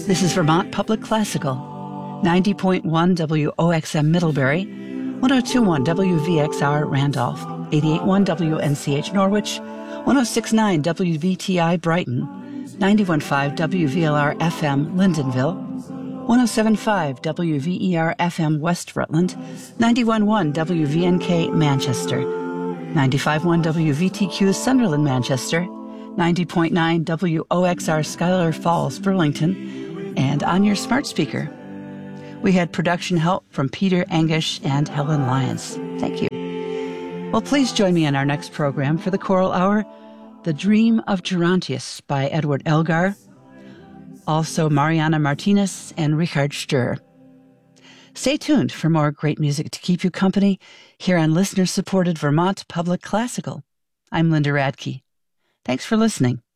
This is Vermont Public Classical, 90.1 WOXM Middlebury, 102.1 WVXR Randolph, 88.1 WNCH Norwich, 106.9 WVTI Brighton, 91.5 WVLR FM Lyndonville, 107.5 WVER FM West Rutland, 91.1 WVNK Manchester, 95.1 WVTQ Sunderland Manchester, 90.9 WOXR Schuyler Falls Burlington, and on your smart speaker. We had production help from Peter Angish and Helen Lyons. Thank you. Well, please join me in our next program for the Choral Hour, The Dream of Gerontius by Edward Elgar, also Mariana Martinez and Richard Sturr. Stay tuned for more great music to keep you company here on listener-supported Vermont Public Classical. I'm Linda Radke. Thanks for listening.